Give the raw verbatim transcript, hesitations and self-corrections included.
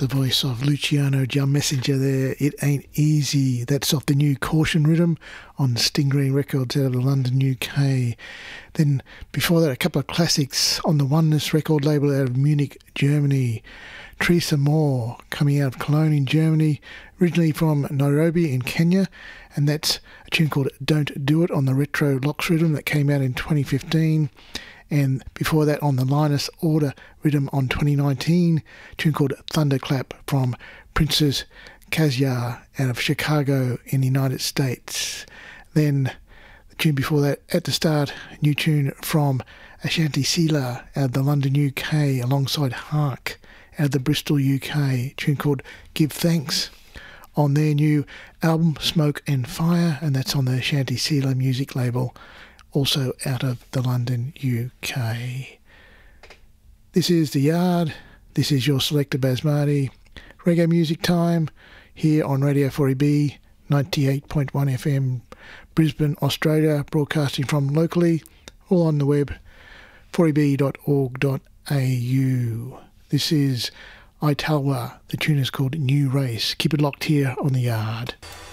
the voice of Luciano Jam Messenger there. It Ain't Easy. That's off the new Caution Rhythm on Stingray Records out of London, U K. Then before that, a couple of classics on the Oneness record label out of Munich, Germany. Teresa Moore, coming out of Cologne in Germany, originally from Nairobi in Kenya, and that's a tune called Don't Do It on the Retro Locks Rhythm that came out in twenty fifteen. And before that, on the Linus Order Rhythm on twenty nineteen, a tune called Thunderclap from Princess Kasia out of Chicago in the United States. Then the tune before that, at the start, a new tune from Ashanti Sila out of the London, U K, alongside Hark out of the Bristol, U K, a tune called Give Thanks on their new album Smoke and Fire, and that's on the Ashanti Sila music label, also out of the London, U K. This is The Yard. This is your selector Basmati. Reggae music time here on Radio four E B, ninety-eight point one F M, Brisbane, Australia, broadcasting from locally, all on the web, four e b dot org dot a u. This is Italwa. The tune is called New Race. Keep it locked here on The Yard.